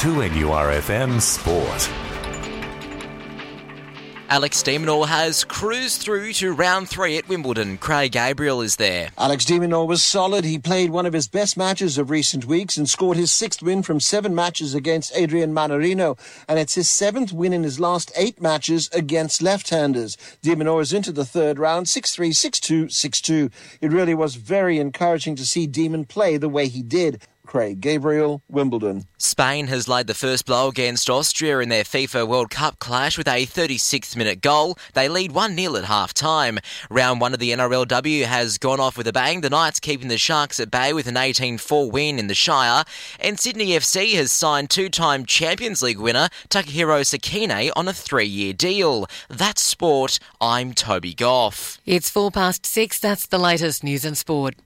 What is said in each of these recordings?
2NURFM Sport. Alex de Minaur has cruised through to round 3 at Wimbledon. Craig Gabriel is there. Alex de Minaur was solid. He played one of his best matches of recent weeks and scored his 6th win from 7 matches against Adrian Mannarino. And it's his 7th win in his last 8 matches against left-handers. De Minaur is into the 3rd round, 6-3, 6-2, 6-2. It really was very encouraging to see Demon play the way he did. Craig Gabriel, Wimbledon. Spain has laid the first blow against Austria in their FIFA World Cup clash with a 36th-minute goal. They lead 1-0 at half-time. Round 1 of the NRLW has gone off with a bang. The Knights keeping the Sharks at bay with an 18-4 win in the Shire. And Sydney FC has signed 2-time Champions League winner Takahiro Sakine on a 3-year deal. That's sport. I'm Toby Goff. It's 6:04. That's the latest news and sport.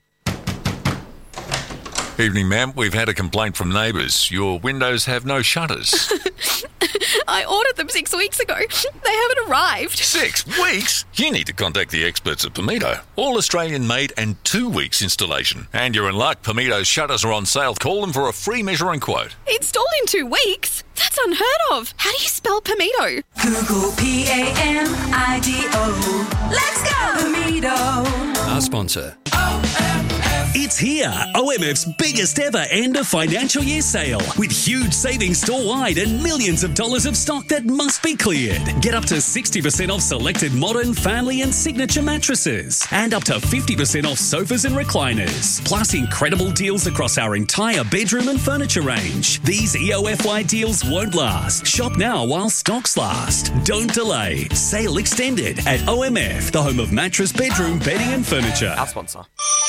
Evening, ma'am. We've had a complaint from neighbours. Your windows have no shutters. I ordered them 6 weeks ago. They haven't arrived. 6 weeks? You need to contact the experts at Pimito. All Australian made and 2 weeks installation. And you're in luck. Pimito's shutters are on sale. Call them for a free measuring quote. Installed in 2 weeks? That's unheard of. How do you spell Pimito? Google P-A-M-I-D-O. Let's go! Pimito. Our sponsor. It's here, OMF's biggest ever end of financial year sale with huge savings store-wide and millions of dollars of stock that must be cleared. Get up to 60% off selected modern, family and signature mattresses and up to 50% off sofas and recliners. Plus incredible deals across our entire bedroom and furniture range. These EOFY deals won't last. Shop now while stocks last. Don't delay. Sale extended at OMF, the home of mattress, bedroom, bedding and furniture. Our sponsor.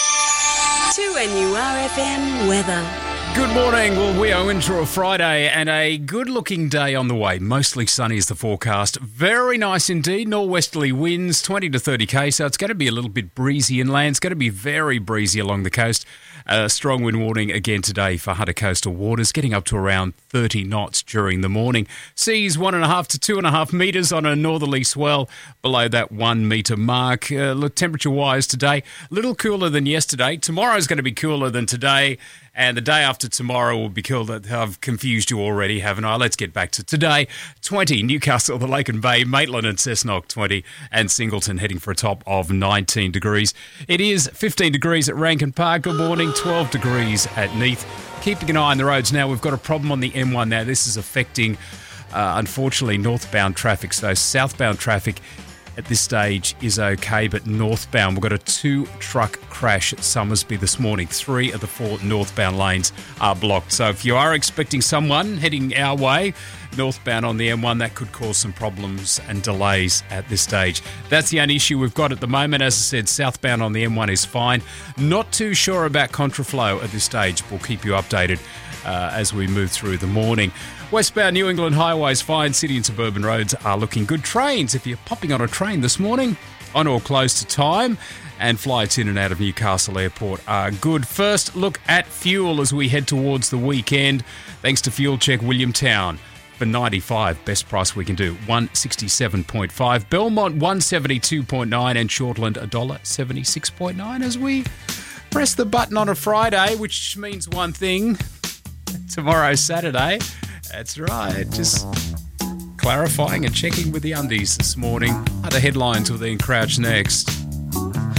2NURFM weather. Good morning. Well, we are into a Friday and a good-looking day on the way. Mostly sunny is the forecast. Very nice indeed. Norwesterly winds, 20 to 30 km, so it's going to be a little bit breezy inland. It's going to be very breezy along the coast. Strong wind warning again today for Hunter coastal waters, getting up to around 30 knots during the morning. Seas 1.5 to 2.5 metres on a northerly swell below that 1 metre mark. Look, temperature-wise today, a little cooler than yesterday. Tomorrow's going to be cooler than today. And the day after tomorrow will be cooler. I've confused you already, haven't I? Let's get back to today. 20, Newcastle, the Lake and Bay, Maitland and Cessnock 20, and Singleton heading for a top of 19 degrees. It is 15 degrees at Rankin Park. Good morning, 12 degrees at Neath. Keeping an eye on the roads now. We've got a problem on the M1 now. This is affecting, unfortunately, northbound traffic. So southbound traffic at this stage is okay, but northbound, we've got a 2-truck crash at Summersby this morning. 3 of the 4 northbound lanes are blocked. So if you are expecting someone heading our way, northbound on the M1, that could cause some problems and delays at this stage. That's the only issue we've got at the moment. As I said, southbound on the M1 is fine. Not too sure about contraflow at this stage. We'll keep you updated as we move through the morning. Westbound New England highways fine. City and suburban roads are looking good. Trains, if you're popping on a train this morning, on or close to time, and flights in and out of Newcastle Airport are good. First, look at fuel as we head towards the weekend. Thanks to Fuel Check Williamtown. For 95, best price we can do, 167.5. Belmont, 172.9, and Shortland, $1.76.9 as we press the button on a Friday, which means one thing. Tomorrow's Saturday. That's right. Just clarifying and checking with the undies this morning. Other headlines will then crouch next.